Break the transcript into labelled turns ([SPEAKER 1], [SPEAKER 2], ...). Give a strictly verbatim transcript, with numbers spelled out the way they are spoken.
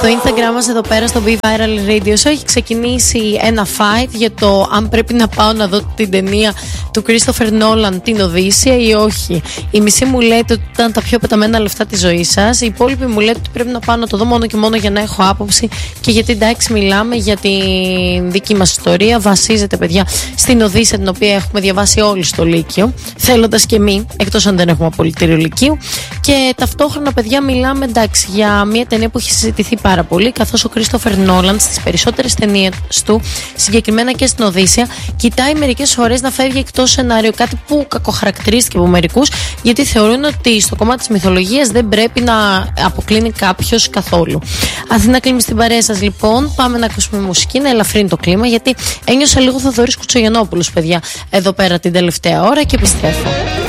[SPEAKER 1] Στο Instagram μας εδώ πέρα στο Be Viral Radio Show έχει ξεκινήσει ένα fight για το αν πρέπει να πάω να δω την ταινία του Christopher Nolan, την Οδύσσεια, ή όχι. Η μισή μου λέτε ότι ήταν τα πιο πεταμένα λεφτά της ζωής σας. Οι υπόλοιποι μου λέτε ότι πρέπει να πάω να το δω μόνο και μόνο για να έχω άποψη και γιατί, εντάξει, μιλάμε για τη δική μας ιστορία. Βασίζεται, παιδιά, στην Οδύσσεια, την οποία έχουμε διαβάσει όλοι στο Λύκειο, θέλοντας και εμείς, εκτός αν δεν έχουμε απολυτήριο Λυκείου. Και ταυτόχρονα, παιδιά, μιλάμε, εντάξει, για μια ταινία που έχει συζητηθεί πάρα πολύ, καθώς ο Christopher Nolan στις περισσότερες ταινίες του, συγκεκριμένα και στην Οδύσσεια, κοιτάει μερικές φορές να φεύγει εκτός σενάριο, κάτι που κακοχαρακτηρίστηκε από μερικούς, γιατί θεωρούν ότι στο κομμάτι της μυθολογίας δεν πρέπει να αποκλίνει κάποιος καθόλου. Αθήνα κλείνει στην παρέα σας, λοιπόν. Πάμε να ακούσουμε μουσική, να ελαφρύνει το κλίμα, γιατί ένιωσα λίγο Θοδωρής Κουτσογιαννόπουλος, παιδιά, εδώ πέρα την τελευταία ώρα, και επιστρέφω.